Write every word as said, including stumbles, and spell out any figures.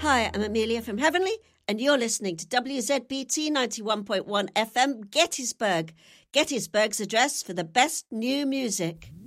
Hi, I'm Amelia from Heavenly, and you're listening to W Z B T ninety-one point one F M, Gettysburg. Gettysburg's address for the best new music.